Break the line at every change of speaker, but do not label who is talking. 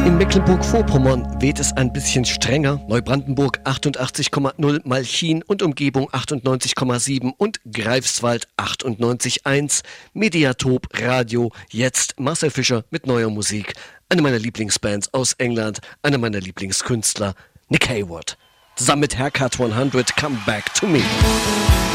In Mecklenburg-Vorpommern weht es ein bisschen strenger. Neubrandenburg 88,0, Malchin und Umgebung 98,7 und Greifswald 98,1. Mediatop Radio, jetzt Marcel Fischer mit neuer Musik. Eine meiner Lieblingsbands aus England, einer meiner Lieblingskünstler, Nick Hayward. Zusammen mit Haircut 100, Come Back to Me.